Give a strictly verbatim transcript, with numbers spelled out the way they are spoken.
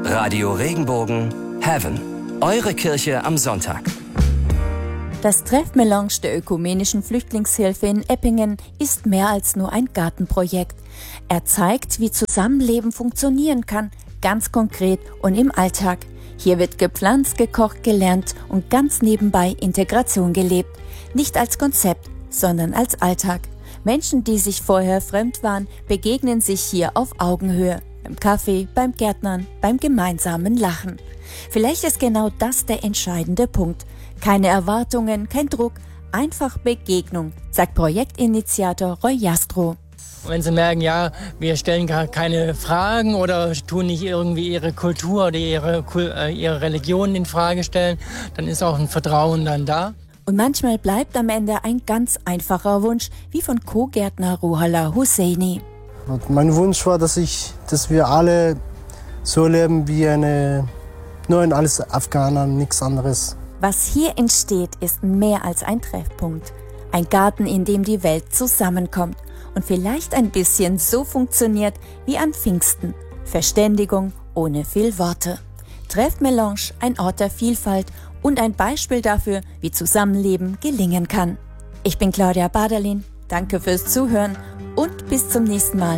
Radio Regenbogen Heaven. Eure Kirche am Sonntag. Das Treffmelange der ökumenischen Flüchtlingshilfe in Eppingen ist mehr als nur ein Gartenprojekt. Er zeigt, wie Zusammenleben funktionieren kann, ganz konkret und im Alltag. Hier wird gepflanzt, gekocht, gelernt und ganz nebenbei Integration gelebt. Nicht als Konzept, sondern als Alltag. Menschen, die sich vorher fremd waren, begegnen sich hier auf Augenhöhe. Beim Kaffee, beim Gärtnern, beim gemeinsamen Lachen. Vielleicht ist genau das der entscheidende Punkt. Keine Erwartungen, kein Druck, einfach Begegnung, sagt Projektinitiator Roy Jastrow. Wenn Sie merken, ja, wir stellen gar keine Fragen oder tun nicht irgendwie ihre Kultur oder ihre, ihre Religion in Frage stellen, dann ist auch ein Vertrauen dann da. Und manchmal bleibt am Ende ein ganz einfacher Wunsch, wie von Co-Gärtner Ruhollah Husseini. Und mein Wunsch war, dass, ich, dass wir alle so leben wie eine, nur ein alles Afghaner, nichts anderes. Was hier entsteht, ist mehr als ein Treffpunkt. Ein Garten, in dem die Welt zusammenkommt und vielleicht ein bisschen so funktioniert wie an Pfingsten. Verständigung ohne viel Worte. Treffmelange, ein Ort der Vielfalt und ein Beispiel dafür, wie Zusammenleben gelingen kann. Ich bin Claudia Baderlin, danke fürs Zuhören und bis zum nächsten Mal